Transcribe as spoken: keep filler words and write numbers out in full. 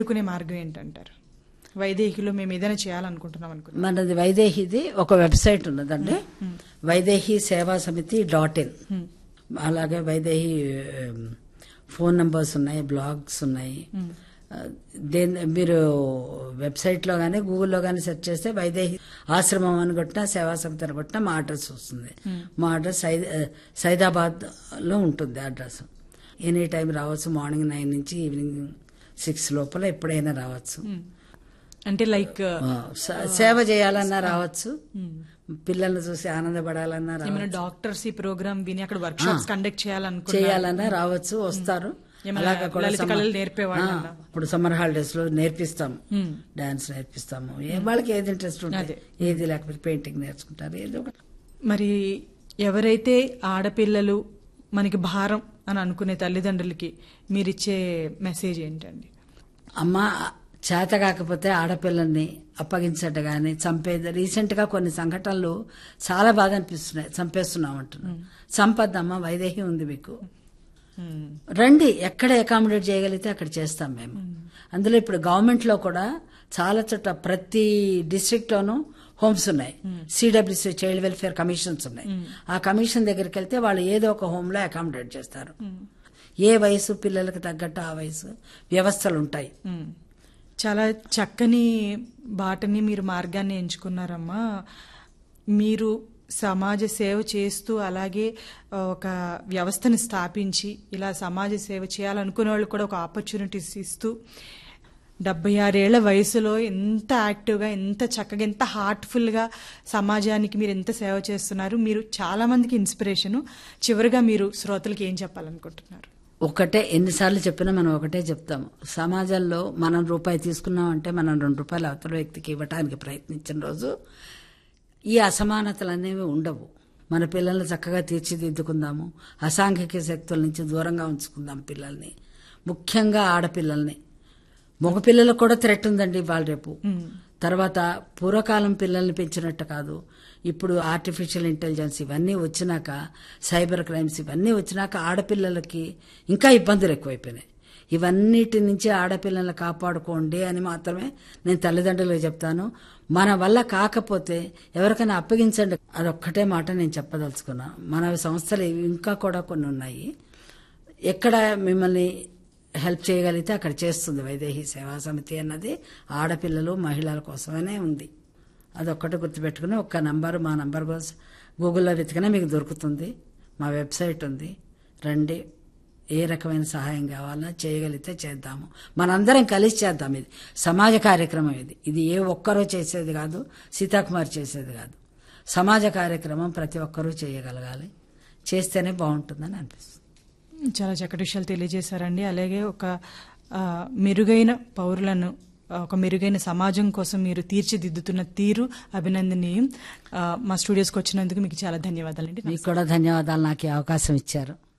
అనుకునే మార్గం ఏంటంటారు? వైదేహిలో మేము ఏదైనా చేయాలనుకుంటున్నాం అనుకున్నాం. మనది వైదేహిది ఒక వెబ్సైట్ ఉన్నదండి, వైదేహి సేవా సమితి డాట్ ఇన్. అలాగే వైదేహి ఫోన్ నంబర్స్ ఉన్నాయి, బ్లాగ్స్ ఉన్నాయి. దేని మీరు వెబ్సైట్ లో గానీ గూగుల్లో గానీ సెర్చ్ చేస్తే వైదేహి ఆశ్రమం అని కొట్టినా సేవా సమితి అని కొట్టినా మా అడ్రస్ వస్తుంది. మా అడ్రస్ సైదాబాద్ లో ఉంటుంది అడ్రస్. ఎనీ టైం రావచ్చు, మార్నింగ్ నైన్ నుంచి ఈవినింగ్ సిక్స్ లోపల ఎప్పుడైనా రావచ్చు. అంటే లైక్ సేవ చేయాలన్నా రావచ్చు, పిల్లల్ని చూసి ఆనందపడాలన్నా ఏమైనా డాక్టర్స్ ఈ ప్రోగ్రామ్ విని అక్కడ వర్క్ షాప్స్ కండక్ట్ చేయాలనుకో చేయాలన్నా రావచ్చు, వస్తారు. అలాగే కూడా ఇప్పుడు సమ్మర్ హాలిడేస్ లో నేర్పిస్తాము, డాన్స్ నేర్పిస్తాము. వాళ్ళకి ఏది ఇంట్రెస్ట్ ఉంటుంది, ఏది లేకపోతే పెయింటింగ్ నేర్చుకుంటారు, ఏదో ఒకటి. మరి ఎవరైతే ఆడపిల్లలు మనకి భారం అని అనుకునే తల్లిదండ్రులకి మీరిచ్చే మెసేజ్ ఏంటండి? అమ్మ చేత కాకపోతే ఆడపిల్లల్ని అప్పగించట గాని చంపేది. రీసెంట్ గా కొన్ని సంఘటనలు చాలా బాధ అనిపిస్తున్నాయి. చంపేస్తున్నాం అంటున్నాం. చంపద్దమ్మా, వైదేహి ఉంది మీకు, రండి, ఎక్కడ అకామిడేట్ చేయగలిగితే అక్కడ చేస్తాం మేము. అందులో ఇప్పుడు గవర్నమెంట్ లో కూడా చాలా చోట్ల ప్రతి డిస్ట్రిక్ట్ లోనూ హోమ్స్ ఉన్నాయి. సిడబ్ల్యూసీ చైల్డ్ వెల్ఫేర్ కమిషన్స్ ఉన్నాయి. ఆ కమిషన్ దగ్గరికి వెళ్తే వాళ్ళు ఏదో ఒక హోమ్ లో అకామిడేట్ చేస్తారు. ఏ వయసు పిల్లలకు తగ్గట్టు ఆ వయసు వ్యవస్థలు ఉంటాయి. చాలా చక్కని బాటని మీరు మార్గాన్ని ఎంచుకున్నారమ్మా. మీరు సమాజ సేవ చేస్తూ అలాగే ఒక వ్యవస్థను స్థాపించి ఇలా సమాజ సేవ చేయాలనుకునే వాళ్ళు కూడా ఒక ఆపర్చునిటీస్ ఇస్తూ డెబ్బై ఆరేళ్ల వయసులో ఎంత యాక్టివ్గా, ఎంత చక్కగా, ఎంత హార్ట్ఫుల్గా సమాజానికి మీరు ఎంత సేవ చేస్తున్నారు. మీరు చాలా మందికి ఇన్స్పిరేషను. చివరిగా మీరు శ్రోతలకి ఏం చెప్పాలనుకుంటున్నారు? ఒకటే, ఎన్నిసార్లు చెప్పినా మనం ఒకటే చెప్తాము. సమాజంలో మనం రూపాయి తీసుకున్నామంటే మనం రెండు రూపాయలు అవతల వ్యక్తికి ఇవ్వటానికి ప్రయత్నించిన రోజు ఈ అసమానతలు అనేవి ఉండవు. మన పిల్లల్ని చక్కగా తీర్చిదిద్దుకుందాము. అసాంఘిక శక్తుల నుంచి దూరంగా ఉంచుకుందాం పిల్లల్ని, ముఖ్యంగా ఆడపిల్లల్ని. మగపిల్లలకు కూడా థ్రెట్ ఉందండి ఇవాళ రేపు. తర్వాత పూర్వకాలం పిల్లల్ని పెంచినట్టు కాదు, ఇప్పుడు ఆర్టిఫిషియల్ ఇంటెలిజెన్స్ ఇవన్నీ వచ్చినాక, సైబర్ క్రైమ్స్ ఇవన్నీ వచ్చినాక ఆడపిల్లలకి ఇంకా ఇబ్బందులు ఎక్కువైపోయినాయి. ఇవన్నిటి నుంచి ఆడపిల్లల్ని కాపాడుకోండి అని మాత్రమే నేను తల్లిదండ్రులకు చెప్తాను. మన వల్ల కాకపోతే ఎవరికైనా అప్పగించండి, అదొక్కటే మాట నేను చెప్పదలుచుకున్నా. మన సంస్థలు ఇంకా కూడా కొన్ని ఉన్నాయి. ఎక్కడ మిమ్మల్ని హెల్ప్ చేయగలిగితే అక్కడ చేస్తుంది వైదేహి సేవా సమితి అన్నది. ఆడపిల్లలు మహిళల కోసమనే ఉంది. అదొక్కటి గుర్తుపెట్టుకుని ఒక్క నంబరు, మా నంబర్ కోసం గూగుల్లో వెతికినా మీకు దొరుకుతుంది. మా వెబ్సైట్ ఉంది, రండి. ఏ రకమైన సహాయం కావాలన్నా చేయగలిగితే చేద్దాము. మనందరం కలిసి చేద్దాం. ఇది సమాజ కార్యక్రమం. ఇది ఇది ఏ ఒక్కరూ చేసేది కాదు, సీతాకుమార్ చేసేది కాదు. సమాజ కార్యక్రమం ప్రతి ఒక్కరూ చేయగలగాలి, చేస్తేనే బాగుంటుందని అనిపిస్తుంది. చాలా చక్కటి విషయాలు తెలియజేశారండి. అలాగే ఒక మెరుగైన పౌరులను, ఒక మెరుగైన సమాజం కోసం మీరు తీర్చిదిద్దుతున్న తీరు అభినందనీయం. మా స్టూడియోస్కి వచ్చినందుకు మీకు చాలా ధన్యవాదాలండి. మీకు కూడా ధన్యవాదాలు, నాకు అవకాశం ఇచ్చారు.